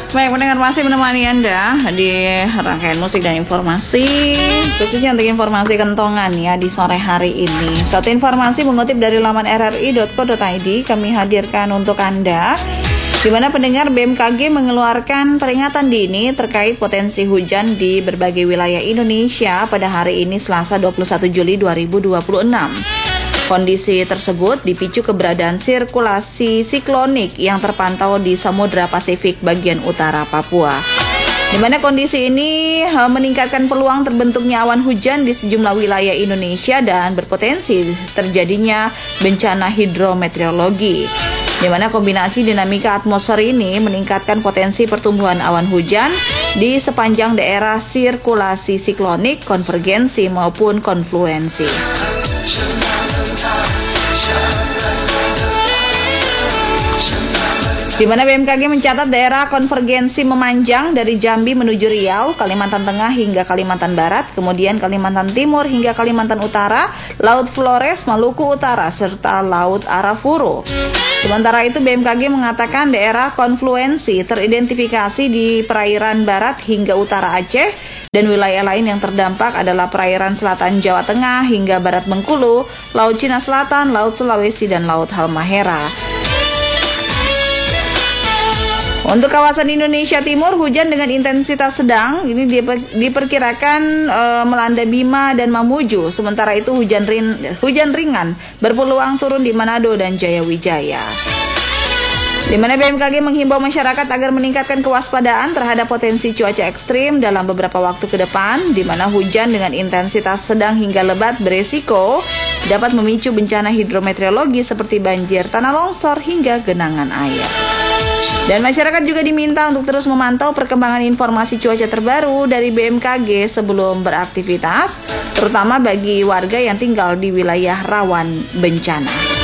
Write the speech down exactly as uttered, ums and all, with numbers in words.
Baik, pendengar masih menemani Anda di rangkaian musik dan informasi, khususnya untuk informasi kentongan ya di sore hari ini. Satu informasi mengutip dari laman r r i dot co dot i d kami hadirkan untuk Anda, di mana pendengar B M K G mengeluarkan peringatan dini terkait potensi hujan di berbagai wilayah Indonesia pada hari ini Selasa dua puluh satu Juli dua ribu dua puluh enam. Kondisi tersebut dipicu keberadaan sirkulasi siklonik yang terpantau di Samudra Pasifik bagian utara Papua. Di mana kondisi ini meningkatkan peluang terbentuknya awan hujan di sejumlah wilayah Indonesia dan berpotensi terjadinya bencana hidrometeorologi. Di mana kombinasi dinamika atmosfer ini meningkatkan potensi pertumbuhan awan hujan di sepanjang daerah sirkulasi siklonik, konvergensi maupun konfluensi. Di mana B M K G mencatat daerah konvergensi memanjang dari Jambi menuju Riau, Kalimantan Tengah hingga Kalimantan Barat, kemudian Kalimantan Timur hingga Kalimantan Utara, Laut Flores, Maluku Utara, serta Laut Arafuru. Sementara itu B M K G mengatakan daerah konfluensi teridentifikasi di perairan barat hingga utara Aceh, dan wilayah lain yang terdampak adalah perairan selatan Jawa Tengah hingga barat Bengkulu, Laut Cina Selatan, Laut Sulawesi, dan Laut Halmahera. Untuk kawasan Indonesia Timur, hujan dengan intensitas sedang ini diper, diperkirakan e, melanda Bima dan Mamuju. Sementara itu hujan, rin, hujan ringan berpeluang turun di Manado dan Jayawijaya. Di mana B M K G menghimbau masyarakat agar meningkatkan kewaspadaan terhadap potensi cuaca ekstrim dalam beberapa waktu ke depan, di mana hujan dengan intensitas sedang hingga lebat beresiko dapat memicu bencana hidrometeorologi seperti banjir, tanah longsor, hingga genangan air. Dan masyarakat juga diminta untuk terus memantau perkembangan informasi cuaca terbaru dari B M K G sebelum beraktivitas, terutama bagi warga yang tinggal di wilayah rawan bencana.